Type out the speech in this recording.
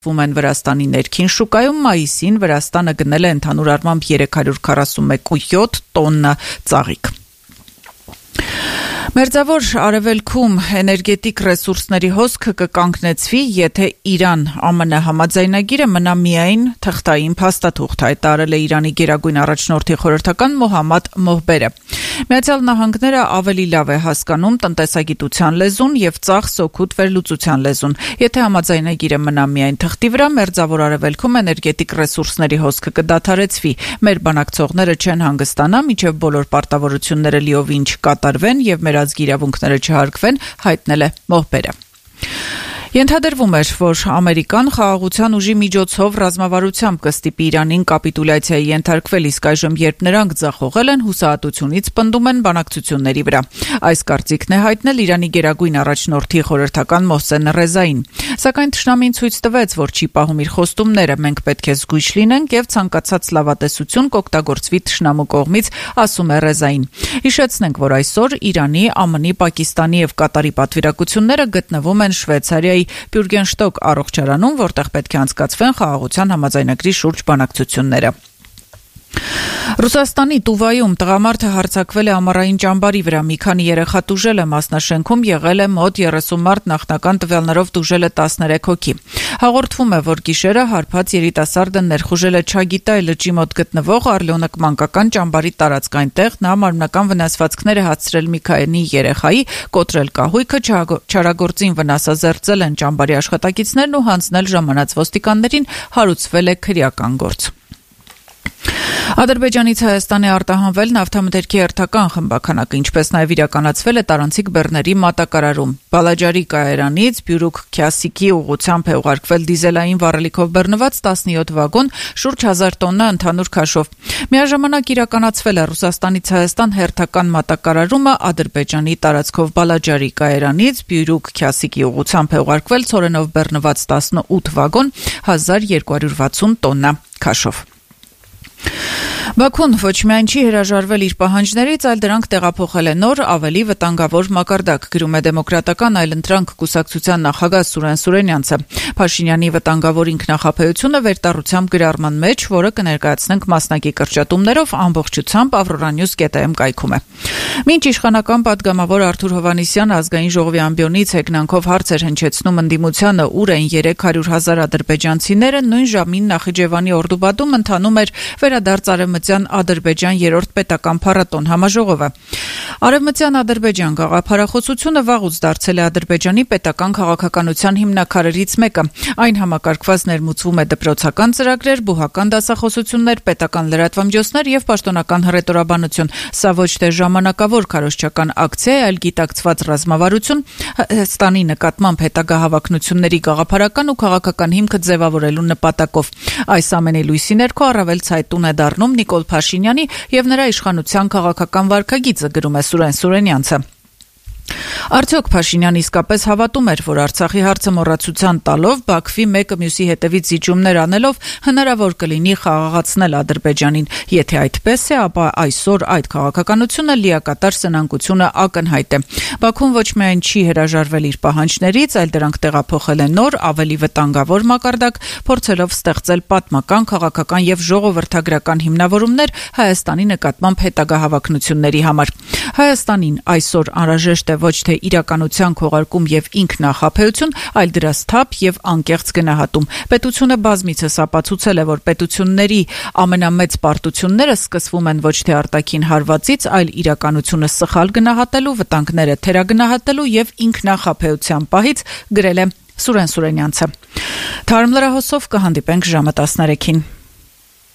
ում են Վրաստանի ներքին շուկայում մայիսին Վրաստանը գնել է ընդհանուր առմամբ 341.7 տոննա ծաղիկ։ Մերձավոր արևելքում էներգետիկ ռեսուրսների հոսքը կկանգնեցվի, եթե Իրան-ԱՄՆ համաձայնագիրը մնա միայն թղթային փաստաթուղթ, հայտարարել է Իրանի գերագույն առաջնորդի խորհրդական Մոհամմադ Մոհբերը։ Միացյալ Նահանգները ավելի լավ է հասկանում տնտեսագիտության լեզուն եւ ծախս օգուտ վերլուծության լեզուն։ Եթե համաձայնագիրը մնա միայն թղթի վրա, մերձավոր արևելքում էներգետիկ ռեսուրսների հոսքը կդադարեցվի։ Մեր բանակցողները չեն հանգստանա, մինչև բոլոր պարտավորությունները լիովին չկատարվեն եւ մեր ազգի իրավունքները չհարգվեն, հայտնել է Մոհբերը։ Ենթադրվում էր, որ Ամերիկան խաղաղության ուժի միջոցով ռազմավարությամբ կստիպի Իրանին կապիտուլյացիայի ենթարկվել, իսկ այժմ երբ նրանք ձախողել են, հուսահատությունից պնդում են բանակցությունների վրա։ Այս կարծիքն է հայտնել Իրանի գերագույն առաջնորդի խորհրդական Մոհսեն Ռեզային։ Սակայն թշնամին ցույց տվեց, որ չի պահում իր խոստումները, մենք պետք է զգույշ լինենք եւ ցանկացած լավատեսություն կօգտագործվի թշնամու կողմից, ասում է Ռեզային։ Հիշեցնենք, որ այսօր Իրանի, ԱՄՆ-ի, Պակիստանի եւ Կատարի պատվիրակությունները գտնվում են Շվեյցարիայի Բյուրգենշտոկ առողջարանում, որտեղ պետք է անցկացվեն խաղաղության համաձայնագրի շուրջ բանակցությունները։ Ռուսաստանի Տուվայում տղամարդը հարձակվել է ամառային ճամբարի վրա, մի քանի երեխա տուժել է, մասնաշենքում եղել է մոտ 30 մարդ, նախնական տվյալներով տուժել է 13 հոգի։ Հաղորդվում է, որ գիշերը հարբած երիտասարդը ներխուժել է Չագիտայ լճի մոտ գտնվող Արլյոնակ մանկական ճամբարի տարածք, այնտեղ նա մարմնական վնասվածքներ է հասցրել մի քանի երեխայի, կոտրել կահույքը, չարագործին վնասազերծել են ճամբարի աշխատակիցներն ու հանձնել ժամանած ոստիկաններին, հարուցվել է քրեական գործ։ Ադրբեջանից Հայաստանի արտահանվել նավթամթերքի հերթական խմբաքանակը, ինչպես նաև իրականացվել է տարանցիկ բեռների մատակարարում։ Բալաջարի կայարանից Բյուրուկ Քյասիկի ուղղությամբ է ուղարկվել դիզելային վառելիքով բռնված 17 վագոն, շուրջ 1000 տոննա ընդհանուր քաշով։ Միաժամանակ իրականացվել է Ռուսաստանից Հայաստան հերթական մատակարարումը Ադրբեջանի տարածքով Բալաջարի կայարանից Բյուրուկ Քյասիկի ուղղությամբ է ուղարկվել ցորենով բռնված 18 վագոն, 1260 տոննա քաշով։ Բաքուն ոչ միայն չի հրաժարվել իր պահանջներից, այլ դրանք տեղափոխել է նոր, ավելի վտանգավոր մակարդակ, գրում է Դեմոկրատական այլընտրանք կուսակցության նախագահ Սուրեն Սուրենյանցը։ Փաշինյանի վտանգավոր ինքնախապեյությունը վերտառությամբ գրառման մեջ, որը կներկայացնենք մասնակի կրճատումներով, ամբողջությամբ Avroranews.am կայքում է։ Մինչ իշխանական падգամավոր Արթուր Հովհաննիսյանը ազգային ժողովի ամբիոնից հեգնանքով հարց էր հնչեցնում ընդդիմությանը, ուր են 300,000 ադրբեջանցիները, նույն ժամին Նախիջևանի Օրդուբադում ընթանում էր վերադարձ Արևմտյան Ադրբեջան 3-րդ պետական փառատոն համաժողովը։ Արևմտյան Ադրբեջան գաղափարախոսությունը վաղուց դարձել է Ադրբեջանի պետական քաղաքականության հիմնաքարերից մեկը։ Այն համակարգված ներմուծվում է դպրոցական ծրագրեր, բուհական դասախոսություններ, պետական լրատվամիջոցներ եւ պաշտոնական հռետորաբանություն։ Սա ոչ թե ժամանակավոր քարոզչական ակցիա է, այլ գիտակցված ռազմավարություն Հայաստանի նկատմամբ հետագա հավակնությունների գաղափարական ու քաղաքական հիմքը ձևավորելու նպատակով։ Այս ամենի լույսի ներքո առավել ցայտուն է դառնում Նիկոլ Փաշինյանի եւ նրա իշխանության քաղաքական վարքագիծը, գրում է Սուրեն Սուրենյանցը։ Արդյոք Փաշինյանը իսկապես հավատում էր, որ Արցախի հարցը մոռացության տալով, Բաքվի մեկը մյուսի հետևից զիջումներ անելով հնարավոր կլինի խաղաղացնել Ադրբեջանին։ Եթե այդպես է, ապա այսօր այդ քաղաքականությունը լիակատար սնանկությունը ակնհայտ է։ Բաքուն ոչ միայն չի հրաժարվել իր պահանջներից, այլ դրանք տեղափոխել է նոր, ավելի վտանգավոր մակարդակ, փորձելով ստեղծել պատմական, քաղաքական եւ ժողովրդագրական հիմնավորումներ Հայաստանի նկատմամբ հետագա հավակնությունների համար։ Հայաստանին այսօր անհրաժեշտ է ոչ թե իրականության քողարկում եւ ինքնախապեյություն, այլ դրա սթափ եւ անկեղծ գնահատում։ Պետությունը բազմիցս ապացուցել է, որ պետությունների ամենամեծ պարտությունները սկսվում են ոչ թե արտաքին հարվածից, այլ իրականությունը սխալ գնահատելու, վտանգները թերագնահատելու եւ ինքնախապեյության պահից, գրել է Սուրեն Սուրենյանցը։ Թարմ լրահոսով կհանդիպենք ժամը 13-ին։